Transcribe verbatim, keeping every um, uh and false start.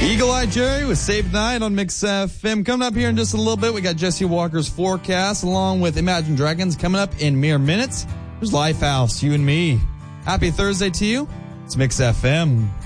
Eagle Eye Jerry with Save Night on Mix F M. Coming up here in just a little bit, we got Jesse Walker's forecast along with Imagine Dragons coming up in mere minutes. There's Lifehouse, you and me. Happy Thursday to you. It's Mix F M.